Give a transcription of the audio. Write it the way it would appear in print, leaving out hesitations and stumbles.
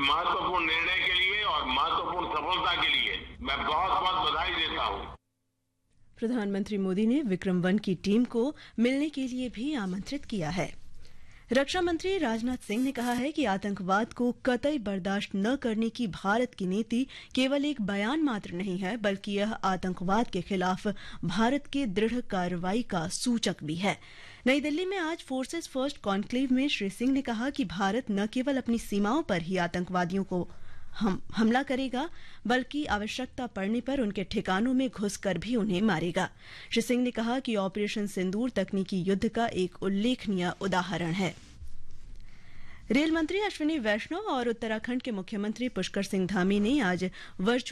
महत्वपूर्ण निर्णय के लिए और महत्वपूर्ण सफलता के लिए मैं बहुत बहुत बधाई देता हूं। प्रधानमंत्री मोदी ने विक्रम-1 की टीम को मिलने के लिए भी आमंत्रित किया है। रक्षा मंत्री राजनाथ सिंह ने कहा है कि आतंकवाद को कतई बर्दाश्त न करने की भारत की नीति केवल एक बयान मात्र नहीं है, बल्कि यह आतंकवाद के खिलाफ भारत के दृढ़ कार्रवाई का सूचक भी है। नई दिल्ली में आज फोर्सेस फर्स्ट कॉन्क्लेव में श्री सिंह ने कहा कि भारत न केवल अपनी सीमाओं पर ही आतंकवादियों को हमला करेगा, बल्कि आवश्यकता पड़ने पर उनके ठिकानों में घुसकर भी उन्हें मारेगा। श्री सिंह ने कहा कि ऑपरेशन सिंदूर तकनीकी युद्ध का एक उल्लेखनीय उदाहरण है। रेल मंत्री अश्विनी वैष्णव और उत्तराखंड के मुख्यमंत्री पुष्कर सिंह धामी ने आज वर्चुअल